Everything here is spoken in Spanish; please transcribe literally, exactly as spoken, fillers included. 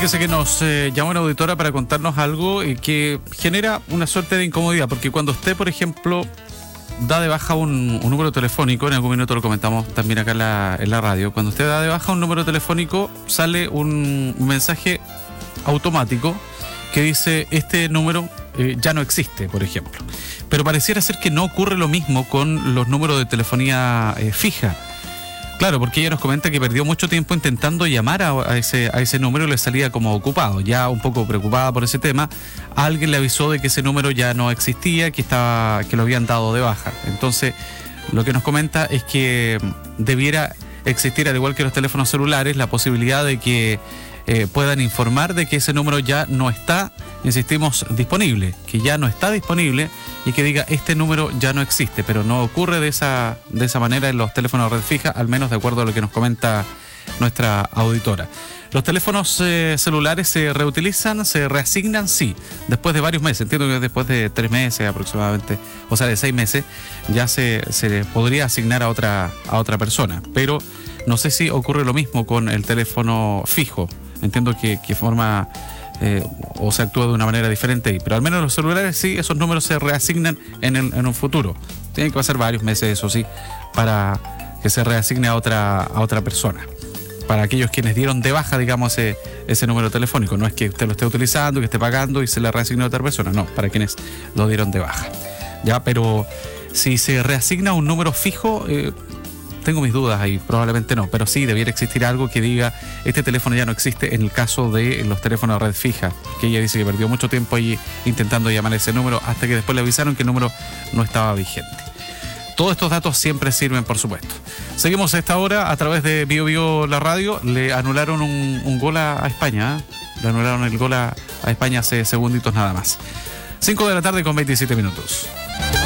Fíjese que nos eh, llama una auditora para contarnos algo y que genera una suerte de incomodidad, porque cuando usted, por ejemplo, da de baja un, un número telefónico, en algún minuto lo comentamos también acá en la, en la radio, cuando usted da de baja un número telefónico sale un, un mensaje automático que dice este número eh, ya no existe, por ejemplo. Pero pareciera ser que no ocurre lo mismo con los números de telefonía eh, fija. Claro, porque ella nos comenta que perdió mucho tiempo intentando llamar a, a, ese, a ese número y le salía como ocupado. Ya un poco preocupada por ese tema, alguien le avisó de que ese número ya no existía, que, estaba, que lo habían dado de baja. Entonces, lo que nos comenta es que debiera existir, al igual que los teléfonos celulares, la posibilidad de que eh, puedan informar de que ese número ya no está, insistimos, disponible, que ya no está disponible y que diga este número ya no existe, pero no ocurre de esa, de esa manera en los teléfonos red fija, al menos de acuerdo a lo que nos comenta nuestra auditora. Los teléfonos eh, celulares se reutilizan, se reasignan, sí, después de varios meses, entiendo que después de tres meses aproximadamente, o sea, de seis meses, ya se, se podría asignar a otra, a otra persona, pero no sé si ocurre lo mismo con el teléfono fijo. Entiendo que, que forma eh, o se actúa de una manera diferente ahí, pero al menos los celulares sí, esos números se reasignan en, el, en un futuro. Tienen que pasar varios meses, eso sí, para que se reasigne a otra, a otra persona. Para aquellos quienes dieron de baja, digamos, ese, ese número telefónico. No es que usted lo esté utilizando, que esté pagando y se le reasigne a otra persona, no, para quienes lo dieron de baja. Ya, pero si se reasigna un número fijo, eh, tengo mis dudas ahí, probablemente no, pero sí debiera existir algo que diga este teléfono ya no existe en el caso de los teléfonos de red fija, que ella dice que perdió mucho tiempo ahí intentando llamar a ese número hasta que después le avisaron que el número no estaba vigente. Todos estos datos siempre sirven, por supuesto. Seguimos a esta hora a través de Bio Bio la radio. Le anularon un, un gol a, a España, ¿eh? Le anularon el gol a, a España hace segunditos nada más. cinco de la tarde con veintisiete minutos.